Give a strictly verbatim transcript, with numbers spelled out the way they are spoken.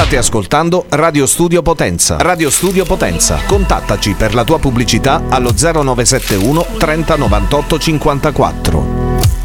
State ascoltando Radio Studio Potenza. Radio Studio Potenza. Contattaci per la tua pubblicità allo zero nove sette uno trenta novantotto cinquantaquattro.